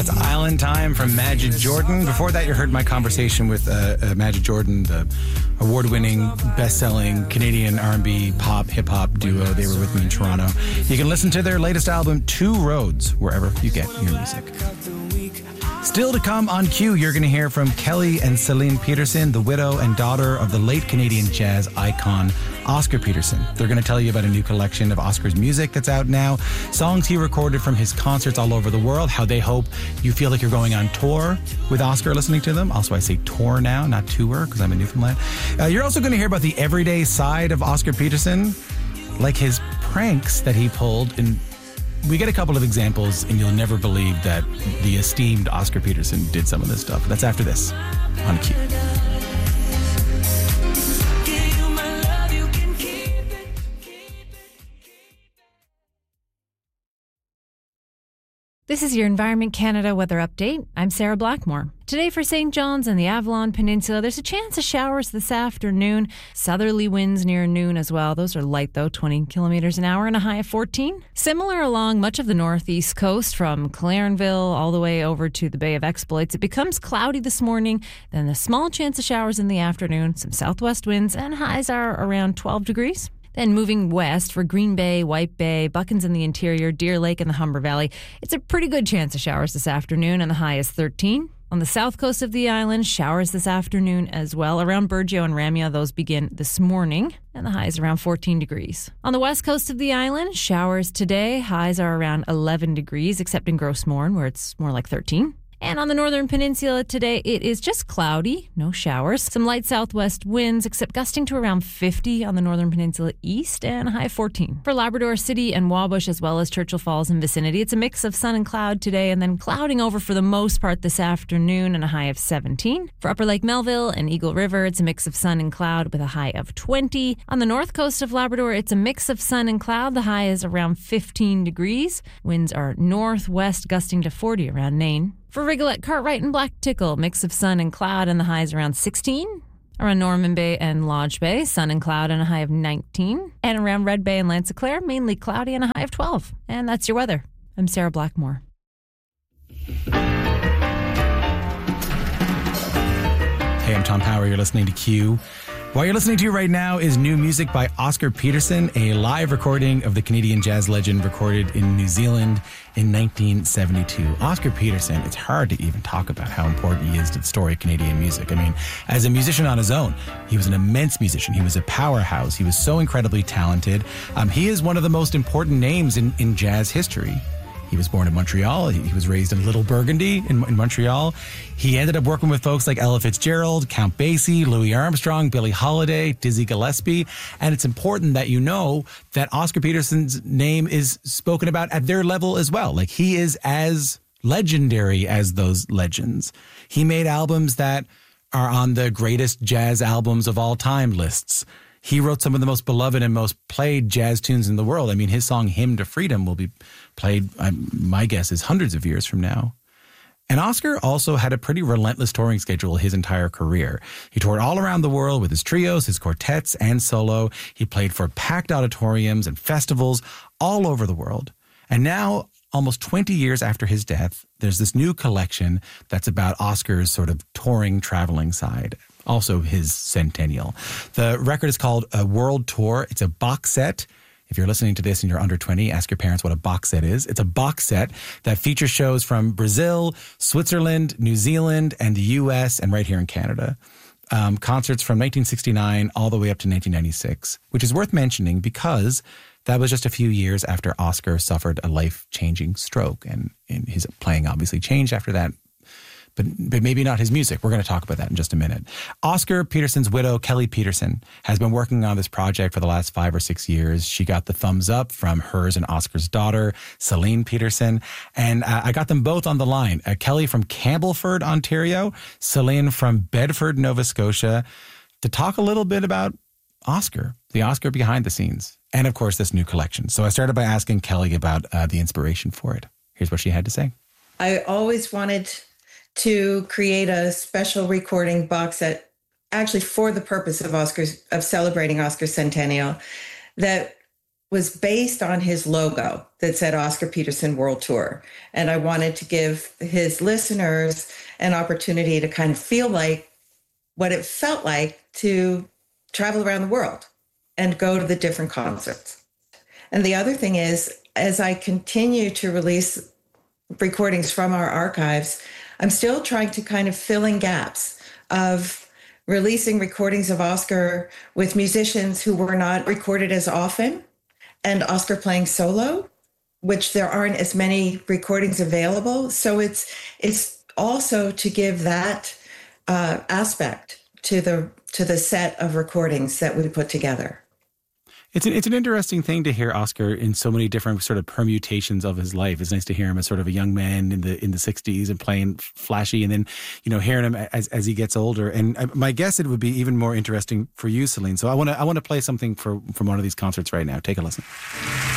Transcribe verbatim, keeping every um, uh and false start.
That's Island Time from Majid Jordan. Before that, you heard my conversation with uh, uh, Majid Jordan, the award-winning, best-selling Canadian R and B pop hip-hop duo. They were with me in Toronto. You can listen to their latest album, Two Roads, wherever you get your music. Still to come on Q, you're going to hear from Kelly and Celine Peterson, the widow and daughter of the late Canadian jazz icon Oscar Peterson. They're going to tell you about a new collection of Oscar's music that's out now, songs he recorded from his concerts all over the world, how they hope you feel like you're going on tour with Oscar listening to them. Also, I say tour now, not tour, because I'm in Newfoundland. Uh, you're also going to hear about the everyday side of Oscar Peterson, like his pranks that he pulled in. We get a couple of examples, and you'll never believe that the esteemed Oscar Peterson did some of this stuff. That's after this on Q. This is your Environment Canada weather update. I'm Sarah Blackmore. Today for Saint John's and the Avalon Peninsula, there's a chance of showers this afternoon. Southerly winds near noon as well. Those are light, though, twenty kilometers an hour and a high of fourteen. Similar along much of the northeast coast from Clarenville all the way over to the Bay of Exploits. It becomes cloudy this morning, then a small chance of showers in the afternoon, some southwest winds, and highs are around twelve degrees. Then moving west for Green Bay, White Bay, Buckens in the interior, Deer Lake and the Humber Valley. It's a pretty good chance of showers this afternoon, and the high is thirteen. On the south coast of the island, showers this afternoon as well. Around Burgeo and Ramia, those begin this morning, and the high is around fourteen degrees. On the west coast of the island, showers today. Highs are around eleven degrees, except in Gros Morne, where it's more like thirteen. And on the northern peninsula today, it is just cloudy, no showers. Some light southwest winds, except gusting to around fifty on the northern peninsula east and a high of fourteen. For Labrador City and Wabush, as well as Churchill Falls and vicinity, it's a mix of sun and cloud today, and then clouding over for the most part this afternoon and a high of seventeen. For Upper Lake Melville and Eagle River, it's a mix of sun and cloud with a high of twenty. On the north coast of Labrador, it's a mix of sun and cloud. The high is around fifteen degrees. Winds are northwest, gusting to forty around Nain. For Rigolette, Cartwright, and Black Tickle, mix of sun and cloud and the highs around sixteen. Around Norman Bay and Lodge Bay, sun and cloud and a high of nineteen. And around Red Bay and Lansinclair, mainly cloudy and a high of twelve. And that's your weather. I'm Sarah Blackmore. Hey, I'm Tom Power. You're listening to Q. What you're listening to right now is new music by Oscar Peterson, a live recording of the Canadian jazz legend recorded in New Zealand in nineteen seventy-two. Oscar Peterson, it's hard to even talk about how important he is to the story of Canadian music. I mean, as a musician on his own, he was an immense musician. He was a powerhouse. He was so incredibly talented. Um, he is one of the most important names in, in jazz history. He was born in Montreal. He, he was raised in Little Burgundy in, in Montreal. He ended up working with folks like Ella Fitzgerald, Count Basie, Louis Armstrong, Billie Holiday, Dizzy Gillespie. And it's important that you know that Oscar Peterson's name is spoken about at their level as well. Like, he is as legendary as those legends. He made albums that are on the greatest jazz albums of all time lists. He wrote some of the most beloved and most played jazz tunes in the world. I mean, his song Hymn to Freedom will be played, um, my guess is hundreds of years from now. And Oscar also had a pretty relentless touring schedule his entire career. He toured all around the world with his trios, his quartets, and solo. He played for packed auditoriums and festivals all over the world. And now, almost twenty years after his death, there's this new collection that's about Oscar's sort of touring, traveling side. Also his centennial. The record is called A World Tour. It's a box set. If you're listening to this and you're under twenty, ask your parents what a box set is. It's a box set that features shows from Brazil, Switzerland, New Zealand, and the U S, and right here in Canada. Um, concerts from nineteen sixty-nine all the way up to nineteen ninety-six, which is worth mentioning because that was just a few years after Oscar suffered a life-changing stroke. And, and his playing obviously changed after that. But, but maybe not his music. We're going to talk about that in just a minute. Oscar Peterson's widow, Kelly Peterson, has been working on this project for the last five or six years. She got the thumbs up from hers and Oscar's daughter, Celine Peterson. And uh, I got them both on the line. Uh, Kelly from Campbellford, Ontario, Celine from Bedford, Nova Scotia, to talk a little bit about Oscar, the Oscar behind the scenes, and of course, this new collection. So I started by asking Kelly about uh, the inspiration for it. Here's what she had to say. I always wanted to create a special recording box set, actually for the purpose of Oscar's, of celebrating Oscar's centennial, that was based on his logo that said Oscar Peterson World Tour. And I wanted to give his listeners an opportunity to kind of feel like what it felt like to travel around the world and go to the different concerts. And the other thing is, as I continue to release recordings from our archives, I'm still trying to kind of fill in gaps of releasing recordings of Oscar with musicians who were not recorded as often, and Oscar playing solo, which there aren't as many recordings available. So it's it's also to give that uh, aspect to the to the set of recordings that we put together. It's an, it's an interesting thing to hear Oscar in so many different sort of permutations of his life. It's nice to hear him as sort of a young man in the in the sixties and playing flashy, and then, you know, hearing him as as he gets older. And my guess it would be even more interesting for you, Celine. So I want to I want to play something for from one of these concerts right now. Take a listen.